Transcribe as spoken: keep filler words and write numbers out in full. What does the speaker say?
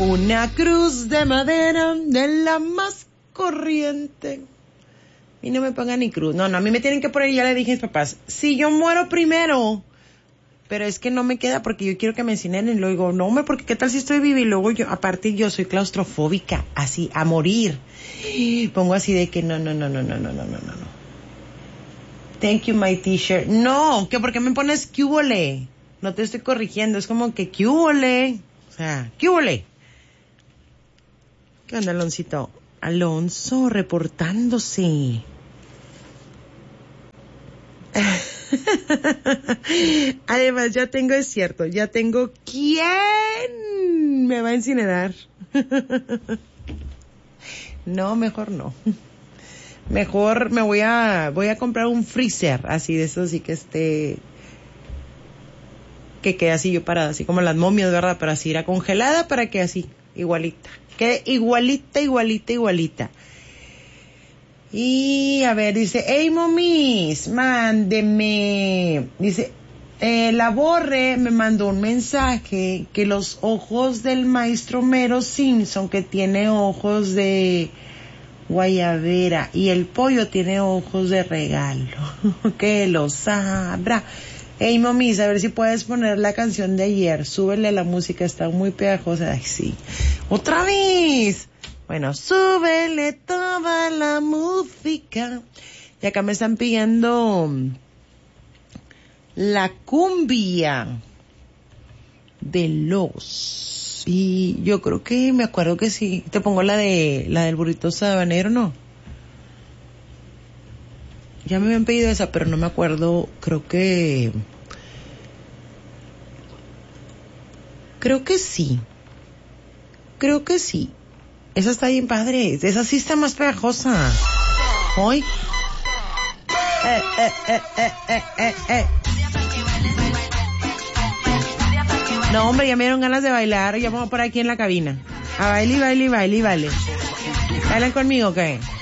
Una cruz de madera de la más corriente. Y no me pongan ni cruz. No, no, a mí me tienen que poner, ya le dije a mis papás, si yo muero primero, pero es que no me queda porque yo quiero que me incineren. Y luego digo, no, hombre, porque qué tal si estoy viva y luego yo, aparte yo soy claustrofóbica, así, a morir. Y pongo así de que no, no, no, no, no, no, no, no, no. Thank you, my t-shirt. No, que porque me pones cúbole. No te estoy corrigiendo, es como que cúbole. O sea, cúbole. ¿Qué onda, Aloncito? Alonso, reportándose. Además, ya tengo, es cierto, ya tengo quién me va a incinerar. No, mejor no. Mejor me voy a, voy a comprar un freezer, así de eso, así que esté, que quede así yo parada, así como las momias, ¿verdad? Pero así era congelada para que así, igualita. Quede igualita, igualita, igualita. Y a ver, dice, hey momis, mándeme. Dice, eh, la Borre me mandó un mensaje que los ojos del maestro Mero Simpson, que tiene ojos de guayabera, y el pollo tiene ojos de regalo, que lo sabrá. Hey momis, a ver si puedes poner la canción de ayer, súbele la música, está muy pegajosa. Ay, sí, otra vez. Bueno, súbele toda la música. Y acá me están pidiendo la cumbia de los, y yo creo que me acuerdo que sí. Te pongo la de la del burrito sabanero, ¿no? Ya me habían pedido esa, pero no me acuerdo. Creo que creo que sí. Creo que sí. Esa está bien padre. Esa sí está más pegajosa. Hoy. Eh, eh, eh, eh, eh, eh, eh. No, hombre, ya me dieron ganas de bailar. Ya vamos por aquí en la cabina. A baile, baile, baile, baile. ¿Bailan conmigo o qué?